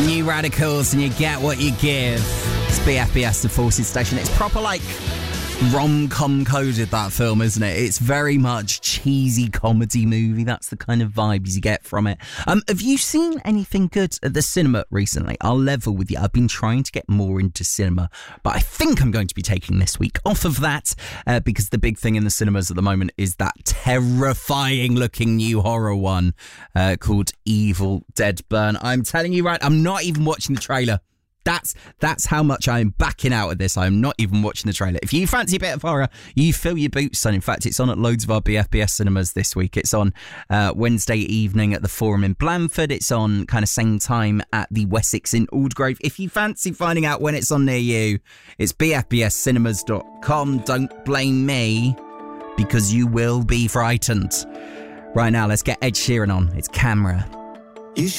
New Radicals, and you get what you give. It's BFBS, the Forces Station. It's proper like rom-com coded, that film, isn't it? It's very much cheesy comedy movie. That's the kind of vibes you get from it. Have you seen anything good at the cinema recently? I'll level with you. I've been trying to get more into cinema, but I think I'm going to be taking this week off of that because the big thing in the cinemas at the moment is that terrifying looking new horror one called Evil Dead Burn. I'm telling you, right, I'm not even watching the trailer. That's how much I'm backing out of this. I'm not even watching the trailer. If you fancy a bit of horror, you fill your boots on. In fact, it's on at loads of our BFBS cinemas this week. It's on Wednesday evening at the Forum in Blandford. It's on kind of same time at the Wessex in Aldgrove. If you fancy finding out when it's on near you, it's bfbscinemas.com. Don't blame me, because you will be frightened. Right now, let's get Ed Sheeran on. It's Camera.